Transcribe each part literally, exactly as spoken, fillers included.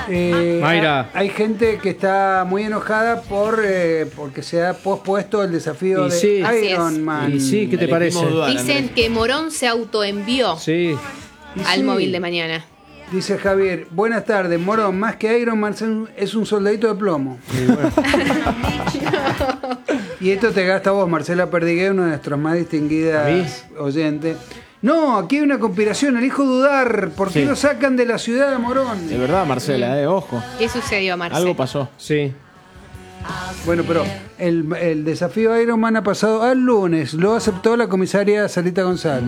Eh, Mayra. Hay gente que está muy enojada por eh, porque se ha pospuesto el desafío Y de sí. Así Iron es. Man. Y sí, ¿qué te Elegimos parece? dudar, Dicen Andrés. que Morón se autoenvió Sí. Y al sí. móvil de mañana. Dice Javier, buenas tardes, Morón, más que Iron Man es un soldadito de plomo. Y bueno. Y esto te gasta vos, Marcela Perdigué, una de nuestras más ¿A mí? distinguidas oyentes. No, aquí hay una conspiración, elijo dudar. ¿Por qué Sí. lo sacan de la ciudad de Morón? De verdad, Marcela, eh, ojo. ¿Qué sucedió, Marcelo? Algo pasó. Sí. Bueno, pero el, el desafío Iron Man ha pasado al lunes. Lo aceptó la comisaria Sarita González.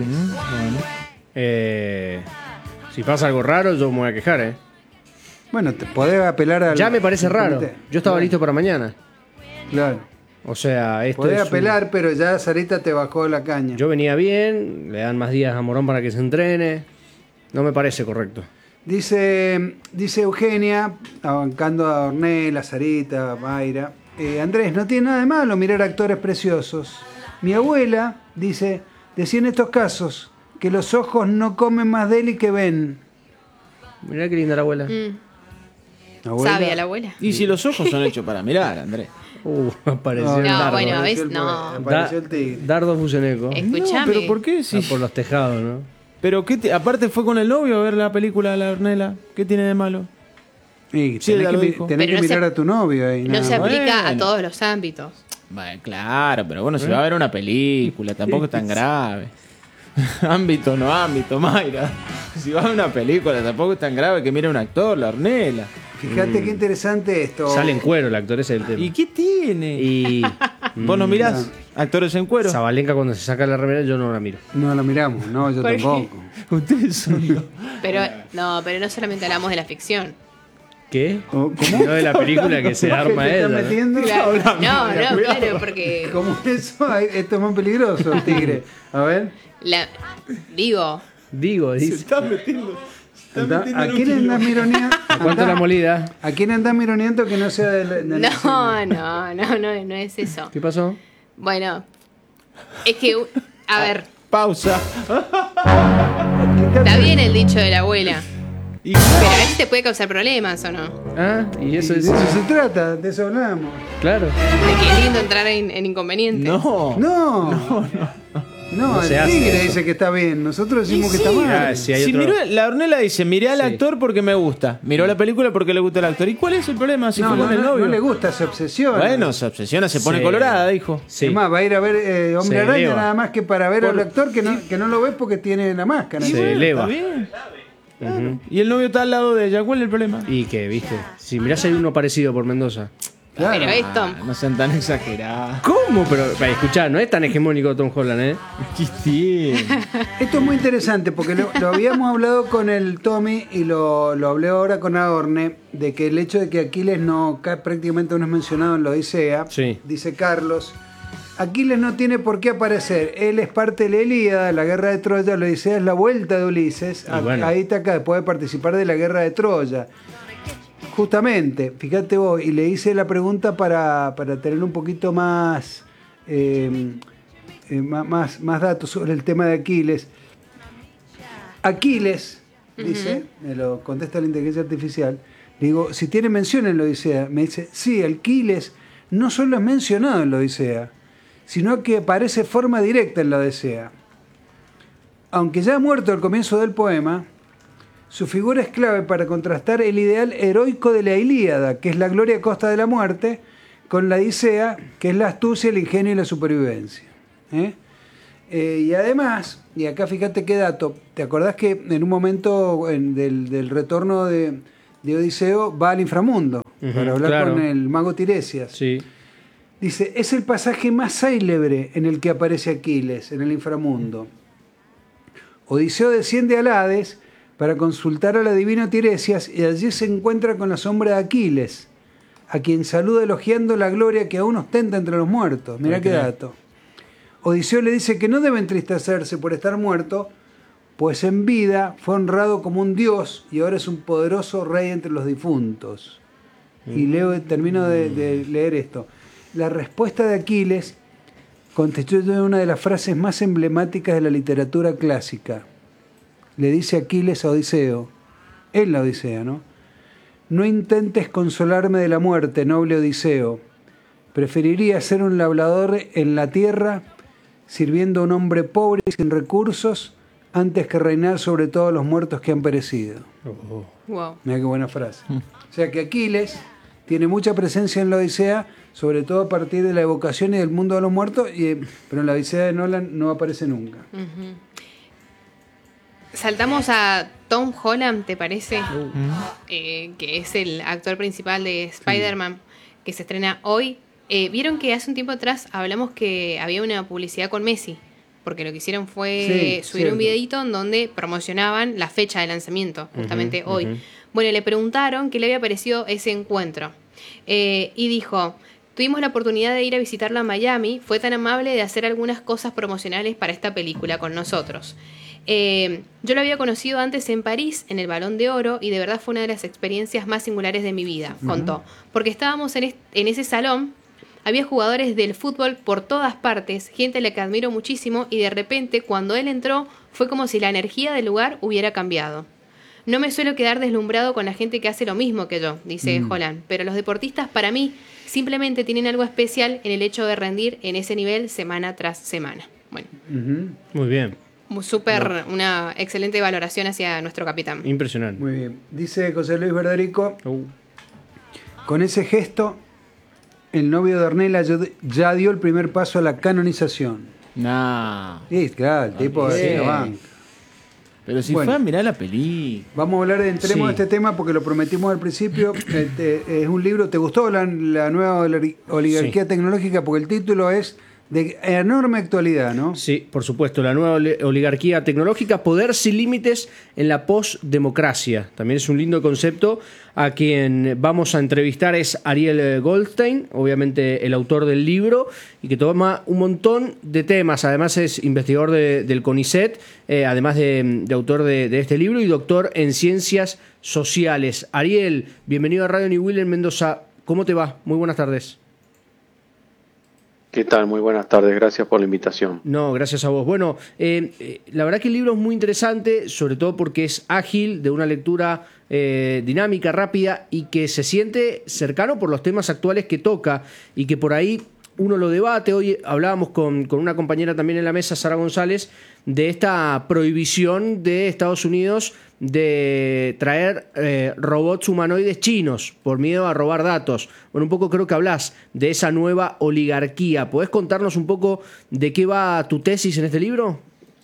Eh, si pasa algo raro, yo me voy a quejar, ¿eh? Bueno, te podés apelar al... Ya me parece raro. comité. Yo estaba Claro, listo para mañana. Claro. O sea, esto Podés es un- apelar, pero ya Sarita te bajó la caña. Yo venía bien, le dan más días a Morón para que se entrene. No me parece correcto. Dice, dice Eugenia, abancando a Ornella, a Sarita, a Mayra. eh, Andrés, no tiene nada de malo mirar actores preciosos. Mi abuela, dice, decía en estos casos que los ojos no comen más de él y que ven. Mirá qué linda la abuela. Mm, Abuela. sabia la abuela. Y si los ojos son hechos para mirar, Andrés. Uh, apareció No, el No, dardo. bueno, Apareció ves, el- no. Apareció el tigre. Dardo Fuseneco. Eh. Escuchame. No, pero ¿por qué? Está Si... por los tejados, ¿no? Pero qué te... aparte fue con el novio a ver la película de la Ornella. ¿Qué tiene de malo? Y Sí, tenés ya que, lo mi- dijo. tenés Pero que no se- mirar a tu novio ahí. No nada se más. aplica a Bueno. todos los ámbitos. Bueno, claro, pero bueno, si va a ver una película, tampoco es tan grave. Ámbito, no ámbito, Mayra. Si va a ver una película, tampoco es tan grave que mire un actor, la Ornella. Fíjate qué interesante esto. Sale en cuero el actor, ese es el tema. ¿Y qué tiene? Y ¿Vos no mirás actores en cuero? Zabalenka cuando se saca la remera yo no la miro. No lo miramos, no, yo ¿Por qué? tampoco. Ustedes son los... Pero no, pero no solamente hablamos de la ficción. ¿Qué? ¿Cómo? No de la película que se arma ¿Te ella. estás ¿no? metiendo? Claro. No, Mira, no, cuidado. claro, porque ¿Cómo eso? Ay, esto es más peligroso, tigre. A ver. la, digo, Digo, Se dice. está metiendo... se está Anda- metiendo ¿A en un quién andás quilombo. mironeando? ¿Cuánto la molida? ¿A quién andás mironeando que no sea del, del cine? no, no, no, no, no es eso. ¿Qué pasó? Bueno, es que, a ver, Pausa. está bien el dicho de la abuela, Y... pero a veces te puede causar problemas o no. Ah, y Y eso de es. eso se trata, de eso hablamos. Claro. De que es lindo entrar en, en inconvenientes. No. No, no, no. No el se hace tigre eso. dice que está bien. Nosotros decimos que está mal. Ah, sí, hay Si otro- miró, la Ornella dice, miré al Sí. actor porque me gusta. Miró la película porque le gusta el actor. ¿Y cuál es el problema? Si no, fue no, con el no, novio. no le gusta, se obsesiona. Bueno, se obsesiona, se pone Sí. colorada, dijo. Sí. Es más, va a ir a ver eh, Hombre Se Araña eleva. nada más que para ver Por- al actor que no, que no lo ves porque tiene la máscara. Se Bueno, eleva. está bien. Ujú. Y el novio está al lado de ella. ¿Cuál es el problema? Y que, viste, si mirás hay uno parecido por Mendoza. Claro. Pero esto, Ah, no sean tan exagerados. ¿Cómo? Pero, para escuchar, no es tan hegemónico Tom Holland, ¿eh? ¿Qué tiene? Esto es muy interesante porque lo, lo habíamos hablado con el Tommy y lo, lo hablé ahora con Adorne, de que el hecho de que Aquiles no ca- prácticamente no es mencionado en la Odisea, Sí. dice Carlos, Aquiles no tiene por qué aparecer, él es parte de la Ilíada, la guerra de Troya, la Odisea es la vuelta de Ulises, Y bueno. ahí está acá, puede participar de la guerra de Troya. Justamente, fíjate vos, y le hice la pregunta para, para tener un poquito más, eh, eh, má- más, más datos sobre el tema de Aquiles. Aquiles, dice, me lo contesta la inteligencia artificial, le digo, si tiene mención en la Odisea, me dice, sí, Aquiles no solo es mencionado en la Odisea, sino que aparece de forma directa en la Odisea. Aunque ya ha muerto al comienzo del poema, su figura es clave para contrastar el ideal heroico de la Ilíada, que es la gloria a costa de la muerte, con la Odisea, que es la astucia, el ingenio y la supervivencia. ¿Eh? Eh, y además, y acá fíjate qué dato, ¿te acordás que en un momento en- del, del retorno de, de Odiseo va al inframundo Ujú, para hablar claro. con el mago Tiresias? Sí. Dice, es el pasaje más célebre en el que aparece Aquiles, en el inframundo. Odiseo desciende al Hades para consultar al adivino Tiresias y allí se encuentra con la sombra de Aquiles, a quien saluda elogiando la gloria que aún ostenta entre los muertos. Mirá Ok. qué dato. Odiseo le dice que no debe entristecerse por estar muerto, pues en vida fue honrado como un dios y ahora es un poderoso rey entre los difuntos. Y leo, termino de, de leer esto. La respuesta de Aquiles constituye una de las frases más emblemáticas de la literatura clásica. Le dice Aquiles a Odiseo, en la Odisea, ¿no? no intentes consolarme de la muerte, noble Odiseo. Preferiría ser un labrador en la tierra, sirviendo a un hombre pobre y sin recursos, antes que reinar sobre todos los muertos que han perecido. Oh. Wow. Mira qué buena frase. O sea que Aquiles tiene mucha presencia en la Odisea, sobre todo a partir de la evocación y del mundo de los muertos, y, pero en la Odisea de Nolan no aparece nunca. Ujú. Saltamos a Tom Holland, ¿te parece? Eh, que es el actor principal de Spider-Man, que se estrena hoy. Eh, Vieron que hace un tiempo atrás hablamos que había una publicidad con Messi, porque lo que hicieron fue Sí, subir cierto. un videíto en donde promocionaban la fecha de lanzamiento, justamente Ujú, hoy. ujú. Bueno, le preguntaron qué le había parecido ese encuentro. Eh, y dijo: tuvimos la oportunidad de ir a visitarlo a Miami, fue tan amable de hacer algunas cosas promocionales para esta película con nosotros. Eh, yo lo había conocido antes en París, en el Balón de Oro, y de verdad fue una de las experiencias más singulares de mi vida, contó. Porque estábamos en, est- en ese salón, había jugadores del fútbol por todas partes, gente a la que admiro muchísimo, y de repente, cuando él entró, fue como si la energía del lugar hubiera cambiado. No me suelo quedar deslumbrado con la gente que hace lo mismo que yo, dice Mm. Holland, pero los deportistas para mí simplemente tienen algo especial en el hecho de rendir en ese nivel semana tras semana. Bueno, Ujú. Muy bien, súper, una excelente valoración hacia nuestro capitán. impresionante. Muy bien. Dice José Luis Verderico, Oh. con ese gesto, el novio de Ornella ya, ya dio el primer paso a la canonización. Nah. Sí, claro, el tipo Sí. de banca. Pero si Bueno. fue a mirar la película. Vamos a hablar, entremos Sí. a este tema porque lo prometimos al principio. Este, es un libro, ¿te gustó la, la nueva oli- oligarquía Sí. tecnológica? Porque el título es de enorme actualidad, ¿no? Sí, por supuesto, la nueva oli- oligarquía tecnológica, poder sin límites en la postdemocracia. También es un lindo concepto. A quien vamos a entrevistar es Ariel Goldstein, obviamente el autor del libro, y que toma un montón de temas. Además es investigador de- del CONICET, eh, además de, de autor de, de este libro y doctor en ciencias sociales. Ariel, bienvenido a Radio New Will en Mendoza. ¿Cómo te va? Muy buenas tardes. ¿Qué tal? Muy buenas tardes, gracias por la invitación. No, gracias a vos. Bueno, eh, eh, la verdad que el libro es muy interesante, sobre todo porque es ágil, de una lectura eh, dinámica, rápida y que se siente cercano por los temas actuales que toca y que por ahí uno lo debate. Hoy hablábamos con, con una compañera también en la mesa, Sara González, de esta prohibición de Estados Unidos de traer eh, robots humanoides chinos por miedo a robar datos. Bueno, un poco creo que hablas de esa nueva oligarquía. ¿Podés contarnos un poco de qué va tu tesis en este libro?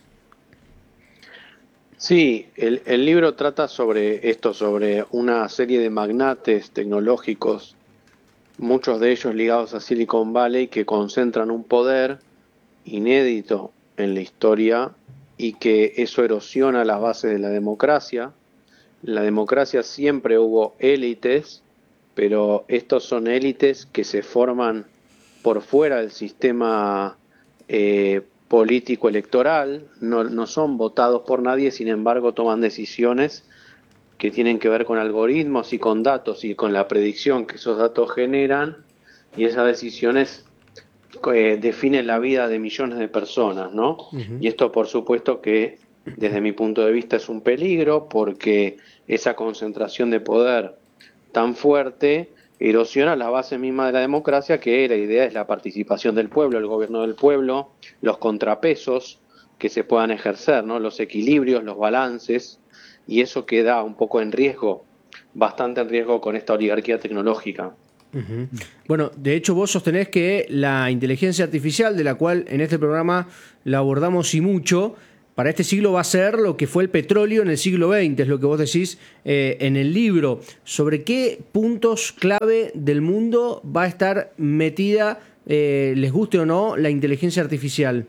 Sí, el, el libro trata sobre esto, sobre una serie de magnates tecnológicos, muchos de ellos ligados a Silicon Valley, que concentran un poder inédito en la historia y que eso erosiona las bases de la democracia. En la democracia siempre hubo élites, pero estos son élites que se forman por fuera del sistema eh, político electoral, no, no son votados por nadie, sin embargo toman decisiones que tienen que ver con algoritmos y con datos y con la predicción que esos datos generan, y esas decisiones eh, definen la vida de millones de personas, ¿no? Uh-huh. Y esto por supuesto que desde mi punto de vista es un peligro, porque esa concentración de poder tan fuerte erosiona la base misma de la democracia, que la idea es la participación del pueblo, el gobierno del pueblo, los contrapesos que se puedan ejercer, ¿no? Los equilibrios, los balances, y eso queda un poco en riesgo, bastante en riesgo con esta oligarquía tecnológica. Uh-huh. Bueno, de hecho vos sostenés que la inteligencia artificial, de la cual en este programa la abordamos y mucho, para este siglo va a ser lo que fue el petróleo en el siglo veinte, es lo que vos decís eh, en el libro. ¿Sobre qué puntos clave del mundo va a estar metida, eh, les guste o no, la inteligencia artificial?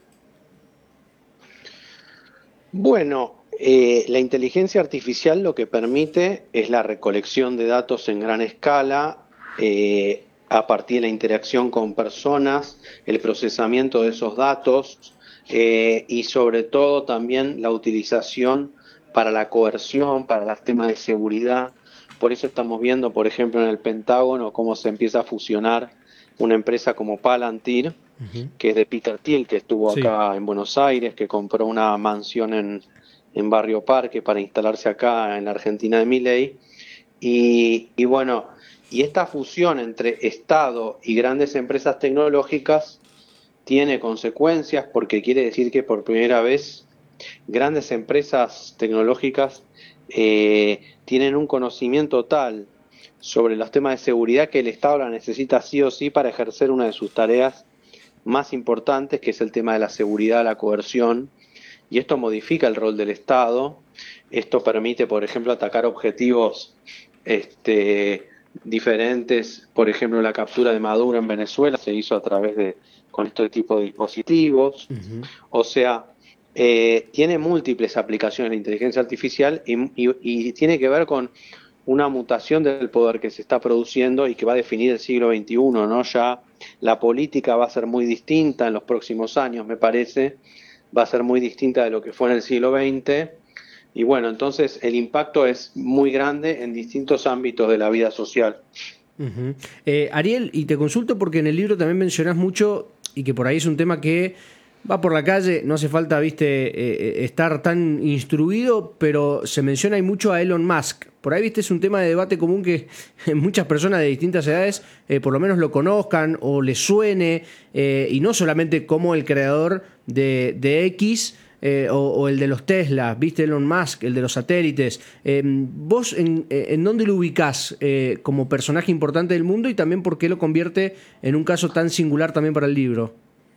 Bueno, eh, la inteligencia artificial lo que permite es la recolección de datos en gran escala, eh, a partir de la interacción con personas, el procesamiento de esos datos, eh, y sobre todo también la utilización para la coerción, para los temas de seguridad. Por eso estamos viendo, por ejemplo, en el Pentágono cómo se empieza a fusionar una empresa como Palantir, uh-huh. que es de Peter Thiel, que estuvo sí. acá en Buenos Aires, que compró una mansión en, en Barrio Parque para instalarse acá en la Argentina de Milei, Y, y bueno, y esta fusión entre Estado y grandes empresas tecnológicas tiene consecuencias porque quiere decir que por primera vez grandes empresas tecnológicas eh, tienen un conocimiento tal sobre los temas de seguridad que el Estado la necesita sí o sí para ejercer una de sus tareas más importantes, que es el tema de la seguridad, la coerción, y esto modifica el rol del Estado. Esto permite, por ejemplo, atacar objetivos este, diferentes. Por ejemplo, la captura de Maduro en Venezuela se hizo a través de con este tipo de dispositivos. Uh-huh. O sea, eh, tiene múltiples aplicaciones la inteligencia artificial y, y, y tiene que ver con una mutación del poder que se está produciendo y que va a definir el siglo veintiuno, ¿no? Ya la política va a ser muy distinta en los próximos años, me parece, va a ser muy distinta de lo que fue en el siglo veinte, y bueno, entonces el impacto es muy grande en distintos ámbitos de la vida social. Uh-huh. eh, Ariel, y te consulto porque en el libro también mencionás mucho, y que por ahí es un tema que va por la calle, no hace falta, viste, eh, estar tan instruido, pero se menciona y mucho a Elon Musk. Por ahí, viste, es un tema de debate común que muchas personas de distintas edades eh, por lo menos lo conozcan o les suene, eh, y no solamente como el creador de, de X eh, o, o el de los Tesla, viste, Elon Musk, el de los satélites. Eh, ¿Vos en, en dónde lo ubicás eh, como personaje importante del mundo y también por qué lo convierte en un caso tan singular también para el libro?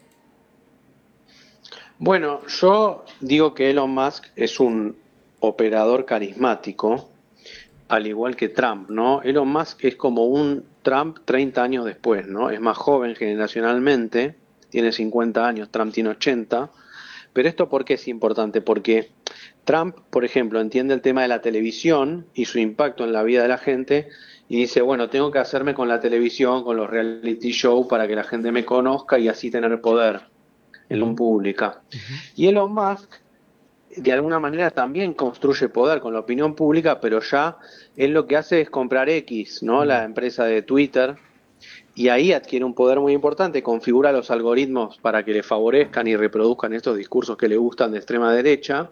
Bueno, yo digo que Elon Musk es un operador carismático, al igual que Trump, ¿no? Elon Musk es como un Trump treinta años después, ¿no? Es más joven generacionalmente, tiene cincuenta años, Trump tiene ochenta, pero esto ¿por qué es importante? Porque Trump, por ejemplo, entiende el tema de la televisión y su impacto en la vida de la gente y dice, bueno, tengo que hacerme con la televisión, con los reality shows para que la gente me conozca y así tener poder en lo pública. Uh-huh. Y Elon Musk de alguna manera también construye poder con la opinión pública, pero ya él lo que hace es comprar X, ¿no? Uh-huh. La empresa de Twitter, y ahí adquiere un poder muy importante, configura los algoritmos para que le favorezcan y reproduzcan estos discursos que le gustan de extrema derecha,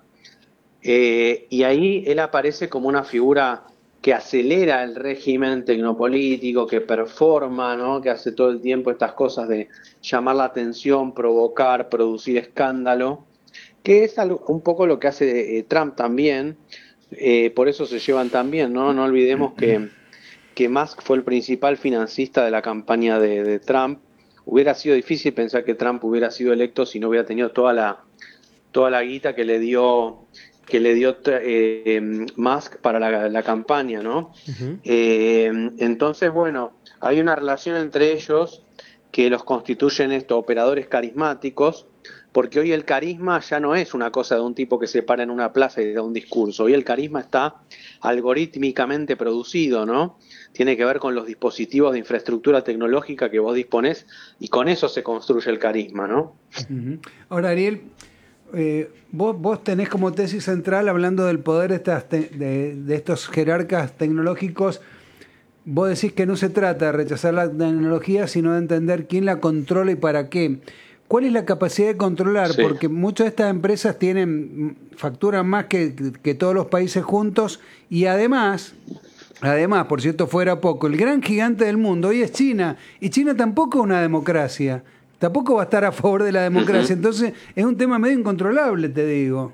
eh, y ahí él aparece como una figura que acelera el régimen tecnopolítico, que performa, ¿no? Que hace todo el tiempo estas cosas de llamar la atención, provocar, producir escándalo, que es algo, un poco lo que hace eh, Trump también, eh, por eso se llevan tan bien, ¿no? No olvidemos que, que Musk fue el principal financista de la campaña de, de Trump. Hubiera sido difícil pensar que Trump hubiera sido electo si no hubiera tenido toda la, toda la guita que le dio... que le dio eh, Musk para la, la campaña, ¿no? Uh-huh. Eh, entonces, bueno, hay una relación entre ellos que los constituyen estos operadores carismáticos, porque hoy el carisma ya no es una cosa de un tipo que se para en una plaza y da un discurso. Hoy el carisma está algorítmicamente producido, ¿no? Tiene que ver con los dispositivos de infraestructura tecnológica que vos disponés y con eso se construye el carisma, ¿no? Uh-huh. Ahora, Ariel, Eh, vos, vos tenés como tesis central, hablando del poder de, estas te, de, de estos jerarcas tecnológicos, vos decís que no se trata de rechazar la tecnología, sino de entender quién la controla y para qué. ¿Cuál es la capacidad de controlar? Sí. Porque muchas de estas empresas tienen facturan más que, que todos los países juntos y además... Además, por cierto, fuera poco, el gran gigante del mundo hoy es China, y China tampoco es una democracia. Tampoco va a estar a favor de la democracia. Entonces, es un tema medio incontrolable, te digo.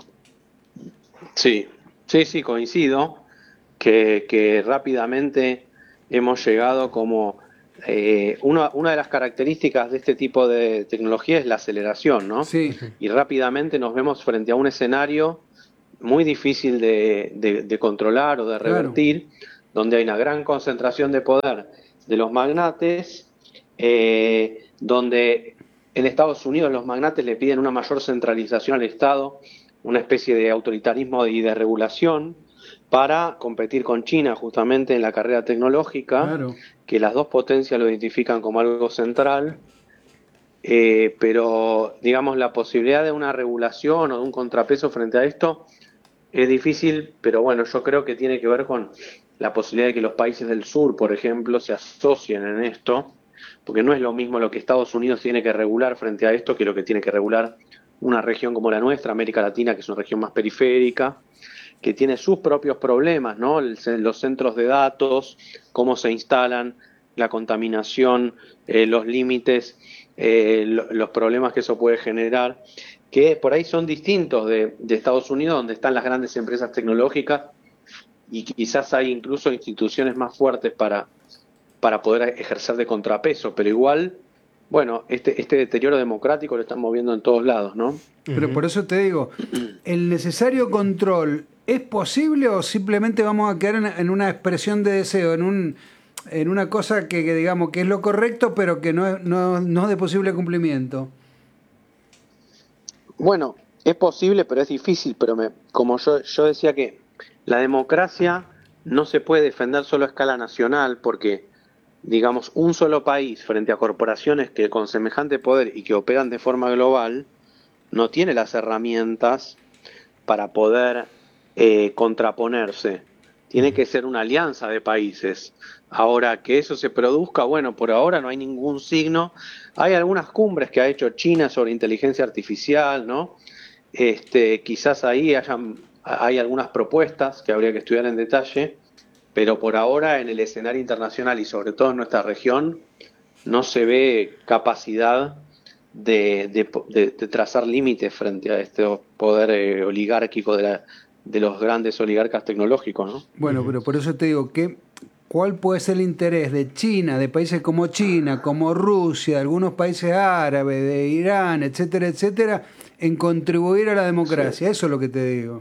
Sí, sí, sí, coincido. Que, que rápidamente hemos llegado como... Eh, una, una de las características de este tipo de tecnología es la aceleración, ¿no? Sí. Y rápidamente nos vemos frente a un escenario muy difícil de, de, de controlar o de revertir, claro, donde hay una gran concentración de poder de los magnates, eh, donde en Estados Unidos los magnates le piden una mayor centralización al Estado, una especie de autoritarismo y de regulación para competir con China justamente en la carrera tecnológica, claro, que las dos potencias lo identifican como algo central, eh, pero digamos la posibilidad de una regulación o de un contrapeso frente a esto es difícil, pero bueno, yo creo que tiene que ver con la posibilidad de que los países del sur, por ejemplo, se asocien en esto, porque no es lo mismo lo que Estados Unidos tiene que regular frente a esto que lo que tiene que regular una región como la nuestra, América Latina, que es una región más periférica, que tiene sus propios problemas, ¿no? El, los centros de datos, cómo se instalan, la contaminación, eh, los límites, eh, lo, los problemas que eso puede generar, que por ahí son distintos de, de Estados Unidos, donde están las grandes empresas tecnológicas y quizás hay incluso instituciones más fuertes para, para poder ejercer de contrapeso, pero igual, bueno, este, este deterioro democrático lo estamos viendo en todos lados, ¿no? Pero por eso te digo, ¿el necesario control es posible o simplemente vamos a quedar en, en una expresión de deseo, en un en una cosa que, que digamos que es lo correcto, pero que no es, no, no es de posible cumplimiento? Bueno, es posible, pero es difícil, pero me, como yo, yo decía que la democracia no se puede defender solo a escala nacional, porque, digamos, un solo país frente a corporaciones que con semejante poder y que operan de forma global, no tiene las herramientas para poder eh, contraponerse. Tiene que ser una alianza de países. Ahora, que eso se produzca, bueno, por ahora no hay ningún signo. Hay algunas cumbres que ha hecho China sobre inteligencia artificial, ¿no? Este, quizás ahí hayan, hay algunas propuestas que habría que estudiar en detalle, pero por ahora en el escenario internacional y sobre todo en nuestra región no se ve capacidad de, de, de, de trazar límites frente a este poder eh, oligárquico de, la, de los grandes oligarcas tecnológicos, ¿no? Bueno, pero por eso te digo que ¿cuál puede ser el interés de China, de países como China, como Rusia, de algunos países árabes, de Irán, etcétera, etcétera, en contribuir a la democracia? Sí. Eso es lo que te digo.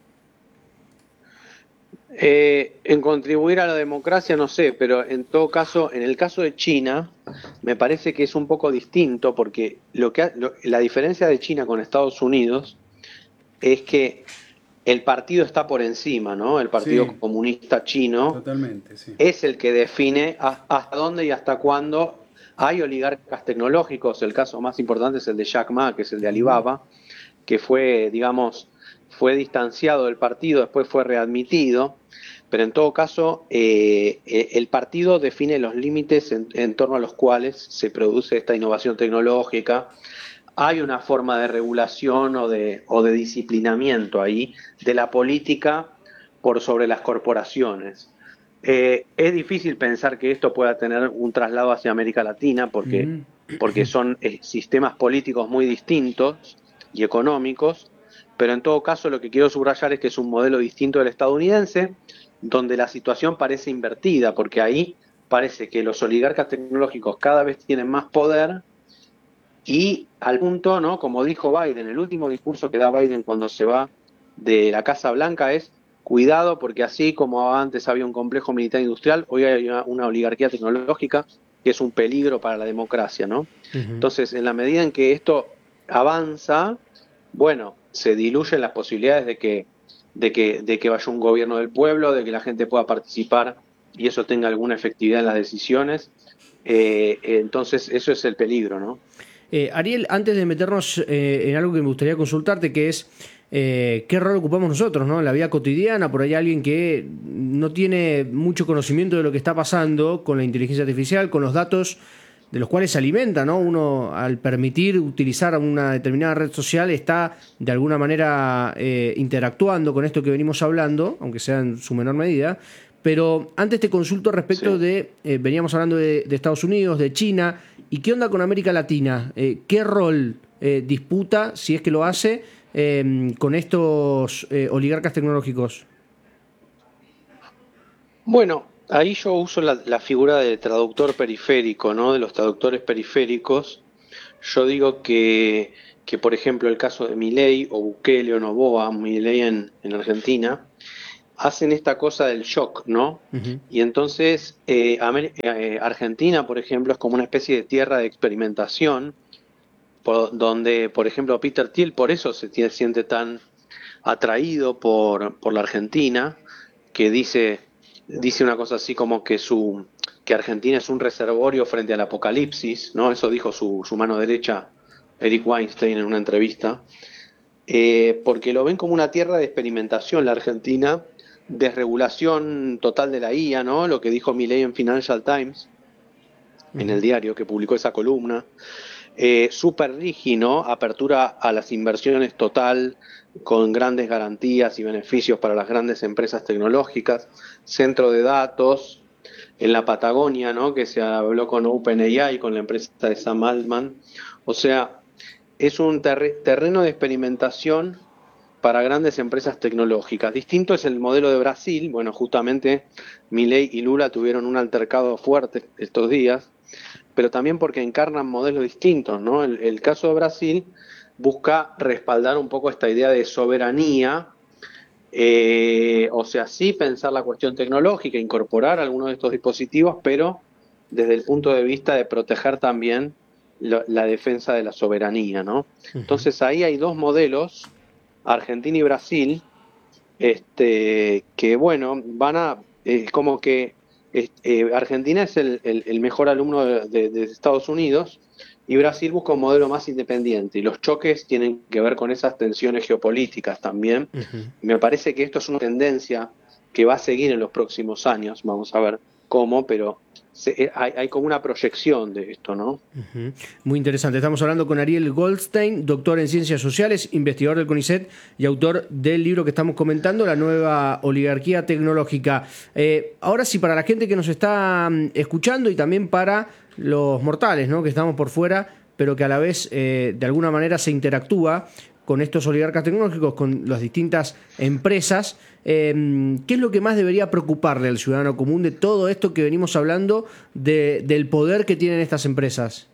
Eh, en contribuir a la democracia no sé, pero en todo caso, en el caso de China, me parece que es un poco distinto, porque lo que ha, lo, la diferencia de China con Estados Unidos es que el partido está por encima, ¿no? El Partido sí. Comunista Chino Totalmente, sí. es el que define hasta dónde y hasta cuándo. Hay oligarcas tecnológicos, el caso más importante es el de Jack Ma, que es el de Alibaba, que fue, digamos, fue distanciado del partido, después fue readmitido, pero en todo caso eh, el partido define los límites en, en torno a los cuales se produce esta innovación tecnológica. Hay una forma de regulación o de, o de disciplinamiento ahí de la política por sobre las corporaciones. Eh, es difícil pensar que esto pueda tener un traslado hacia América Latina porque, mm. porque son eh, sistemas políticos muy distintos y económicos, pero en todo caso lo que quiero subrayar es que es un modelo distinto del estadounidense, donde la situación parece invertida, porque ahí parece que los oligarcas tecnológicos cada vez tienen más poder y al punto, ¿no? Como dijo Biden, el último discurso que da Biden cuando se va de la Casa Blanca es: cuidado, porque así como antes había un complejo militar industrial, hoy hay una, una oligarquía tecnológica que es un peligro para la democracia, ¿no? Uh-huh. Entonces, en la medida en que esto avanza, bueno, se diluyen las posibilidades de que, de que, de que vaya un gobierno del pueblo, de que la gente pueda participar y eso tenga alguna efectividad en las decisiones. Eh, entonces, eso es el peligro, ¿no? Eh, Ariel, antes de meternos eh, en algo que me gustaría consultarte, que es eh, qué rol ocupamos nosotros, ¿no? En la vida cotidiana. Por ahí alguien que no tiene mucho conocimiento de lo que está pasando con la inteligencia artificial, con los datos de los cuales se alimenta, ¿no? Uno, al permitir utilizar una determinada red social, está de alguna manera eh, interactuando con esto que venimos hablando, aunque sea en su menor medida. Pero antes te consulto respecto sí. de, eh, veníamos hablando de, de Estados Unidos, de China, ¿y qué onda con América Latina? Eh, ¿Qué rol eh, disputa, si es que lo hace, eh, con estos eh, oligarcas tecnológicos? Bueno, ahí yo uso la, la figura del traductor periférico, ¿no? De los traductores periféricos. Yo digo que, que por ejemplo, el caso de Milei o Bukele o Noboa, Milei en, en Argentina, hacen esta cosa del shock, ¿no? Uh-huh. Y entonces eh, eh, Argentina, por ejemplo, es como una especie de tierra de experimentación, por, donde, por ejemplo, Peter Thiel por eso se tiene, siente tan atraído por, por la Argentina, que dice, dice una cosa así como que su que Argentina es un reservorio frente al apocalipsis, ¿no? Eso dijo su, su mano derecha, Eric Weinstein, en una entrevista, eh, porque lo ven como una tierra de experimentación la Argentina, desregulación total de la I A, ¿no? Lo que dijo Milei en Financial Times, uh-huh. en el diario que publicó esa columna. eh, súper rígido, apertura a las inversiones total, con grandes garantías y beneficios para las grandes empresas tecnológicas, centro de datos en la Patagonia, ¿no? Que se habló con OpenAI, con la empresa de Sam Altman. O sea, es un ter- terreno de experimentación para grandes empresas tecnológicas. Distinto es el modelo de Brasil. Bueno, justamente Milei y Lula tuvieron un altercado fuerte estos días, pero también porque encarnan modelos distintos, ¿no? El, el caso de Brasil busca respaldar un poco esta idea de soberanía, eh, o sea, sí pensar la cuestión tecnológica, incorporar algunos de estos dispositivos, pero desde el punto de vista de proteger también lo, la defensa de la soberanía, ¿no? Uh-huh. Entonces ahí hay dos modelos, Argentina y Brasil, este, que bueno, van a, es eh, como que eh, Argentina es el, el, el mejor alumno de, de, de Estados Unidos, y Brasil busca un modelo más independiente, y los choques tienen que ver con esas tensiones geopolíticas también. Uh-huh. Me parece que esto es una tendencia que va a seguir en los próximos años, vamos a ver cómo, pero se, hay, hay como una proyección de esto, ¿no? Uh-huh. Muy interesante. Estamos hablando con Ariel Goldstein, doctor en Ciencias Sociales, investigador del CONICET y autor del libro que estamos comentando, La nueva oligarquía tecnológica. Eh, ahora sí, para la gente que nos está escuchando y también para los mortales, ¿no? Que estamos por fuera, pero que a la vez eh, de alguna manera se interactúa con estos oligarcas tecnológicos, con las distintas empresas. Eh, ¿Qué es lo que más debería preocuparle al ciudadano común de todo esto que venimos hablando de, del poder que tienen estas empresas?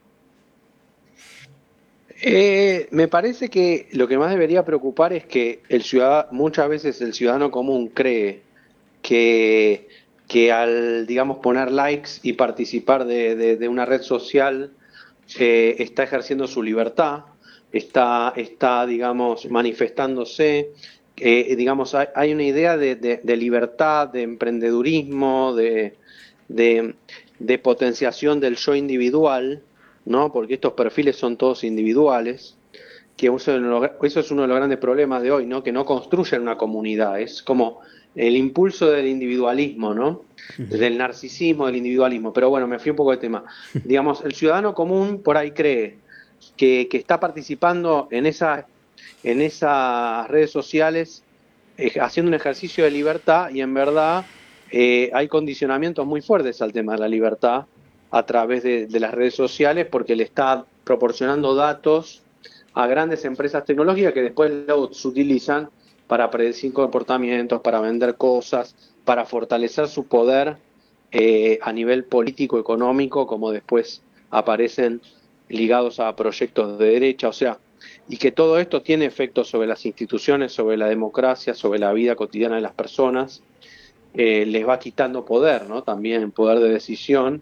Eh, me parece que lo que más debería preocupar es que el ciudadano, muchas veces el ciudadano común cree que que al, digamos, poner likes y participar de, de, de una red social eh, está ejerciendo su libertad, está, está digamos, manifestándose, eh, digamos, hay, hay una idea de, de, de libertad, de emprendedurismo, de, de, de potenciación del yo individual, ¿no? Porque estos perfiles son todos individuales, que eso es uno de los grandes problemas de hoy, ¿no? Que no construyen una comunidad, es como el impulso del individualismo, ¿no? Del narcisismo, del individualismo. Pero bueno, me fui un poco de tema. Digamos, el ciudadano común por ahí cree que, que está participando en, esa, en esas redes sociales eh, haciendo un ejercicio de libertad, y en verdad eh, hay condicionamientos muy fuertes al tema de la libertad a través de, de las redes sociales, porque le está proporcionando datos a grandes empresas tecnológicas que después los utilizan para predecir comportamientos, para vender cosas, para fortalecer su poder eh, a nivel político, económico, como después aparecen ligados a proyectos de derecha, o sea, y que todo esto tiene efectos sobre las instituciones, sobre la democracia, sobre la vida cotidiana de las personas, eh, les va quitando poder, ¿no? También poder de decisión,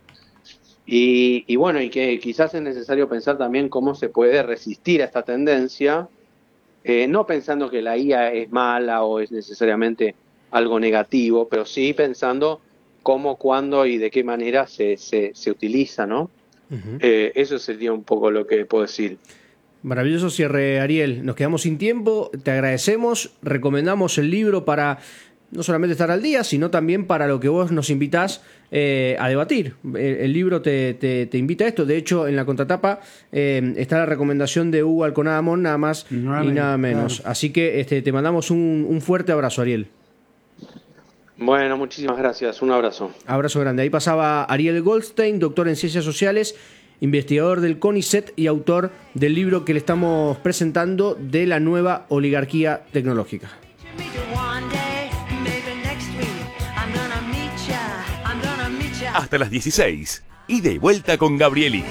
y, y bueno, y que quizás es necesario pensar también cómo se puede resistir a esta tendencia. Eh, no pensando que la I A es mala o es necesariamente algo negativo, pero sí pensando cómo, cuándo y de qué manera se, se, se utiliza, ¿no? Uh-huh. Eh, eso sería un poco lo que puedo decir. Maravilloso cierre, Ariel. Nos quedamos sin tiempo, te agradecemos, recomendamos el libro para no solamente estar al día, sino también para lo que vos nos invitás eh, a debatir. El, el libro te, te, te invita a esto. De hecho, en la contratapa eh, está la recomendación de Hugo Alconadamón, nada más no, y nada menos. Claro. Así que este, te mandamos un, un fuerte abrazo, Ariel. Bueno, muchísimas gracias. Un abrazo. Abrazo grande. Ahí pasaba Ariel Goldstein, doctor en Ciencias Sociales, investigador del CONICET y autor del libro que le estamos presentando, de La nueva oligarquía tecnológica. Hasta las dieciséis. Ida y vuelta con Gabrieli.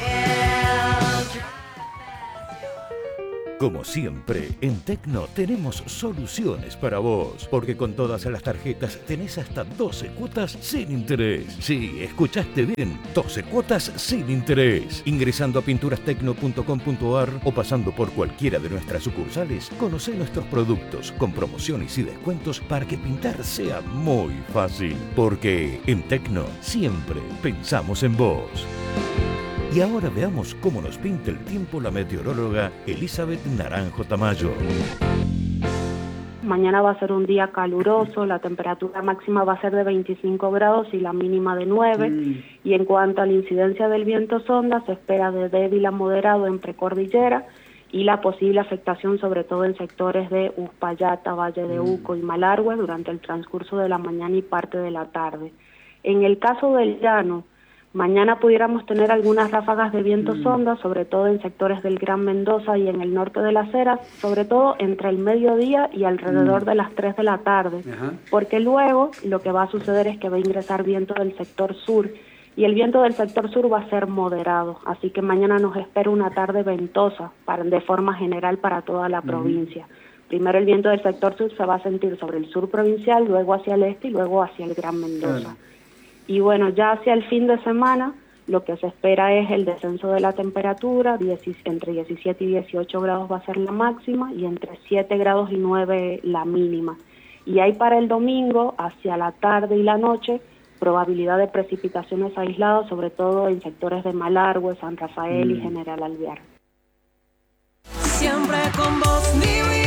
Como siempre, en Tecno tenemos soluciones para vos, porque con todas las tarjetas tenés hasta doce cuotas sin interés. Sí, escuchaste bien, doce cuotas sin interés. Ingresando a pinturas tecno punto com punto a r o pasando por cualquiera de nuestras sucursales, conocé nuestros productos con promociones y descuentos para que pintar sea muy fácil. Porque en Tecno siempre pensamos en vos. Y ahora veamos cómo nos pinta el tiempo la meteoróloga Elizabeth Naranjo Tamayo. Mañana va a ser un día caluroso, la temperatura máxima va a ser de veinticinco grados y la mínima de nueve. Mm. Y en cuanto a la incidencia del viento sonda, se espera de débil a moderado en precordillera y la posible afectación sobre todo en sectores de Uspallata, Valle de Uco y Malargüe durante el transcurso de la mañana y parte de la tarde. En el caso del llano, mañana pudiéramos tener algunas ráfagas de viento mm. sonda, sobre todo en sectores del Gran Mendoza y en el norte de Las Heras, sobre todo entre el mediodía y alrededor mm. de las tres de la tarde, Ajá. porque luego lo que va a suceder es que va a ingresar viento del sector sur, y el viento del sector sur va a ser moderado, así que mañana nos espera una tarde ventosa para, de forma general para toda la mm. provincia. Primero el viento del sector sur se va a sentir sobre el sur provincial, luego hacia el este y luego hacia el Gran Mendoza. Claro. Y bueno, ya hacia el fin de semana lo que se espera es el descenso de la temperatura, entre diecisiete y dieciocho grados va a ser la máxima y entre siete grados y nueve la mínima. Y hay para el domingo, hacia la tarde y la noche, probabilidad de precipitaciones aisladas, sobre todo en sectores de Malargüe, San Rafael mm. y General Alvear. Siempre con vos, mi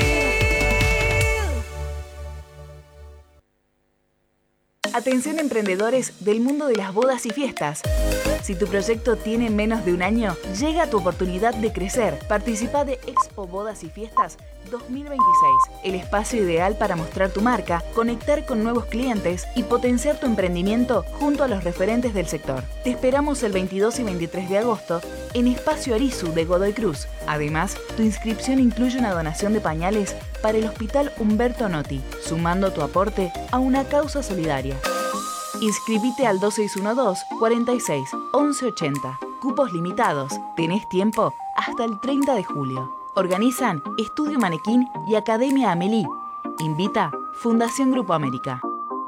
Atención emprendedores del mundo de las bodas y fiestas. Si tu proyecto tiene menos de un año, llega tu oportunidad de crecer. Participa de Expo Bodas y Fiestas dos mil veintiséis, el espacio ideal para mostrar tu marca, conectar con nuevos clientes y potenciar tu emprendimiento junto a los referentes del sector. Te esperamos el veintidós y veintitrés de agosto en Espacio Arizu de Godoy Cruz. Además, tu inscripción incluye una donación de pañales para el Hospital Humberto Notti, sumando tu aporte a una causa solidaria. Inscribite al dos seis uno dos, cuarenta y seis, once ochenta. Cupos limitados. Tenés tiempo hasta el treinta de julio. Organizan Estudio Manequín y Academia Amelie. Invita Fundación Grupo América.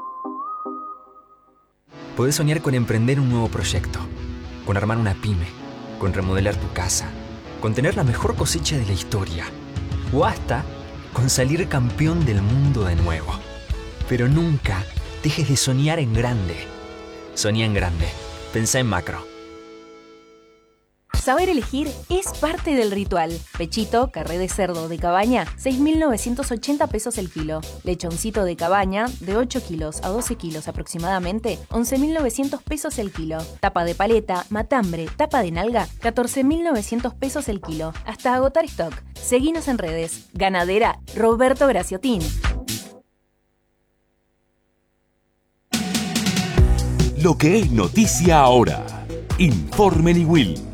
Podés soñar con emprender un nuevo proyecto, con armar una pyme, con remodelar tu casa, con tener la mejor cosecha de la historia, o hasta con salir campeón del mundo de nuevo. Pero nunca dejes de soñar en grande. Soñá en grande. Pensá en macro. Saber elegir es parte del ritual. Pechito, carré de cerdo de cabaña, seis mil novecientos ochenta pesos el kilo. Lechoncito de cabaña, de ocho kilos a doce kilos aproximadamente, once mil novecientos pesos el kilo. Tapa de paleta, matambre, tapa de nalga, catorce mil novecientos pesos el kilo. Hasta agotar stock. Seguinos en redes. Ganadera Roberto Graciotín. Lo que es noticia ahora. Informe Niwil.